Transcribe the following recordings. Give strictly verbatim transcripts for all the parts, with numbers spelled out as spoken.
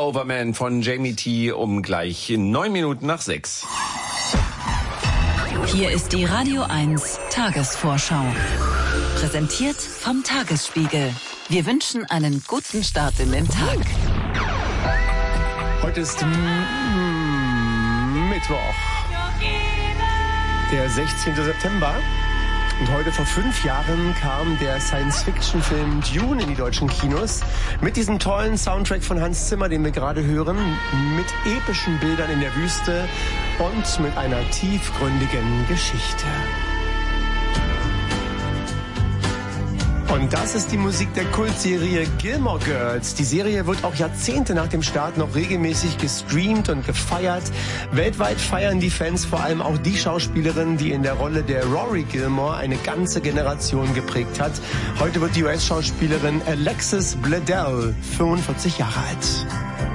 Overman von Jamie T. um gleich neun Minuten nach sechs. Hier ist die Radio eins Tagesvorschau. Präsentiert vom Tagesspiegel. Wir wünschen einen guten Start in den Tag. Heute ist mm, Mittwoch, der sechzehnten September. Und heute vor fünf Jahren kam der Science-Fiction-Film Dune in die deutschen Kinos. Mit diesem tollen Soundtrack von Hans Zimmer, den wir gerade hören. Mit epischen Bildern in der Wüste und mit einer tiefgründigen Geschichte. Und das ist die Musik der Kultserie Gilmore Girls. Die Serie wird auch Jahrzehnte nach dem Start noch regelmäßig gestreamt und gefeiert. Weltweit feiern die Fans vor allem auch die Schauspielerin, die in der Rolle der Rory Gilmore eine ganze Generation geprägt hat. Heute wird die U S-Schauspielerin Alexis Bledel fünfundvierzig Jahre alt.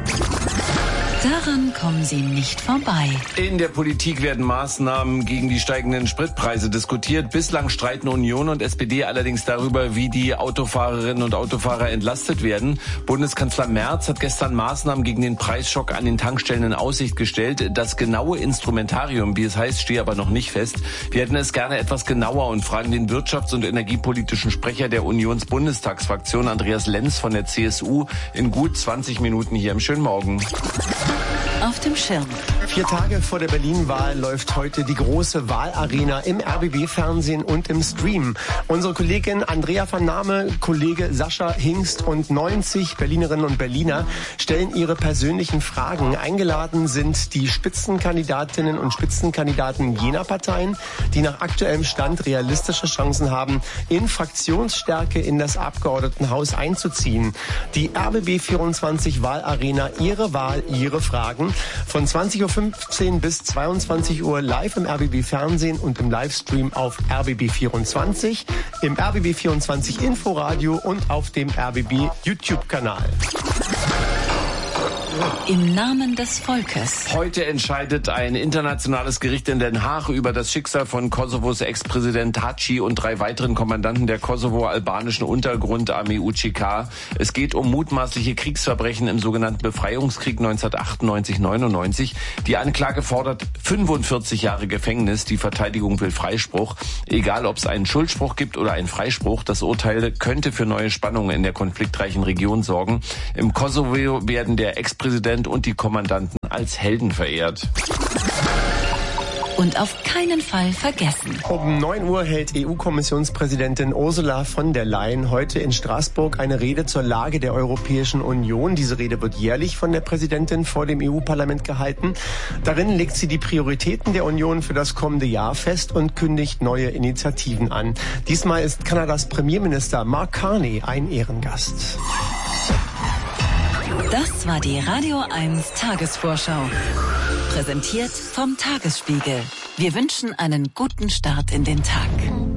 Daran kommen Sie nicht vorbei. In der Politik werden Maßnahmen gegen die steigenden Spritpreise diskutiert. Bislang streiten Union und S P D allerdings darüber, wie die Autofahrerinnen und Autofahrer entlastet werden. Bundeskanzler Merz hat gestern Maßnahmen gegen den Preisschock an den Tankstellen in Aussicht gestellt. Das genaue Instrumentarium, wie es heißt, steht aber noch nicht fest. Wir hätten es gerne etwas genauer und fragen den wirtschafts- und energiepolitischen Sprecher der Unionsbundestagsfraktion, Andreas Lenz von der C S U, in gut zwanzig Minuten hier im Schönen Morgen. Auf dem Schirm. Vier Tage vor der Berlin-Wahl läuft heute die große Wahlarena im R B B-Fernsehen und im Stream. Unsere Kollegin Andrea van Name, Kollege Sascha Hingst und neunzig Berlinerinnen und Berliner stellen ihre persönlichen Fragen. Eingeladen sind die Spitzenkandidatinnen und Spitzenkandidaten jener Parteien, die nach aktuellem Stand realistische Chancen haben, in Fraktionsstärke in das Abgeordnetenhaus einzuziehen. Die R B B vierundzwanzig Wahlarena, ihre Wahl, ihre Fragen. Von zwanzig Uhr fünfzehn bis zweiundzwanzig Uhr live im R B B Fernsehen und im Livestream auf R B B vierundzwanzig, im R B B vierundzwanzig Inforadio und auf dem R B B YouTube-Kanal. Im Namen des Volkes. Heute entscheidet ein internationales Gericht in Den Haag über das Schicksal von Kosovos Ex-Präsident Thaci und drei weiteren Kommandanten der kosovo-albanischen Untergrundarmee U C K. Es geht um mutmaßliche Kriegsverbrechen im sogenannten Befreiungskrieg neunzehnhundertachtundneunzig neunundneunzig. Die Anklage fordert fünfundvierzig Jahre Gefängnis. Die Verteidigung will Freispruch. Egal, ob es einen Schuldspruch gibt oder einen Freispruch, das Urteil könnte für neue Spannungen in der konfliktreichen Region sorgen. Im Kosovo werden der Ex-Präsident und die Kommandanten als Helden verehrt. Und auf keinen Fall vergessen. Um neun Uhr hält E U-Kommissionspräsidentin Ursula von der Leyen heute in Straßburg eine Rede zur Lage der Europäischen Union. Diese Rede wird jährlich von der Präsidentin vor dem E U-Parlament gehalten. Darin legt sie die Prioritäten der Union für das kommende Jahr fest und kündigt neue Initiativen an. Diesmal ist Kanadas Premierminister Mark Carney ein Ehrengast. Das war die Radio eins Tagesvorschau. Präsentiert vom Tagesspiegel. Wir wünschen einen guten Start in den Tag.